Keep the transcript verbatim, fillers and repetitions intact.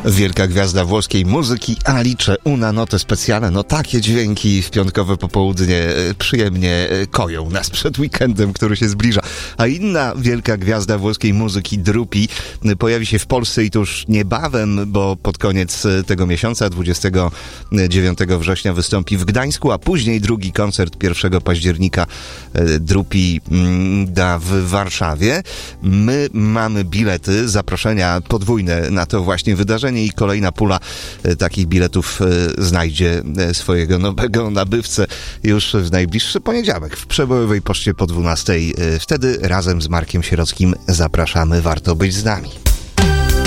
Wielka gwiazda włoskiej muzyki Alice Una Notte Speciale. No takie dźwięki w piątkowe popołudnie przyjemnie koją nas przed weekendem, który się zbliża. A inna wielka gwiazda włoskiej muzyki, Drupi, pojawi się w Polsce i to już niebawem, bo pod koniec tego miesiąca, dwudziestego dziewiątego września wystąpi w Gdańsku, a później drugi koncert pierwszego października Drupi da w Warszawie. My mamy bilety, zaproszenia podwójne na to właśnie wydarzenie i kolejna pula takich biletów znajdzie swojego nowego nabywcę już w najbliższy poniedziałek w Przebojowej Poczcie po dwunastej. Wtedy razem z Markiem Sierockim zapraszamy. Warto być z nami.